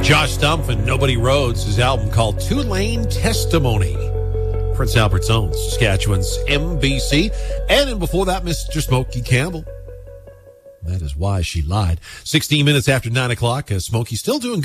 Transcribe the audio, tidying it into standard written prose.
Josh Stumpf and Nobody Rhodes, his album called Two Lane Testimony. Prince Albert's own, Saskatchewan's MBC. And before that, Mr. Smokey Campbell. That is Why She Lied. 16 minutes after 9 o'clock. Smokey's still doing good.